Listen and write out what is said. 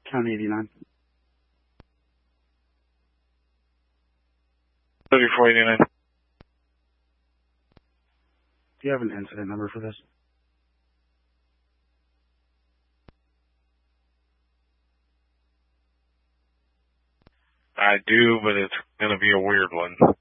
County 89. 3489. Do you have an incident number for this? I do, but it's going to be a weird one.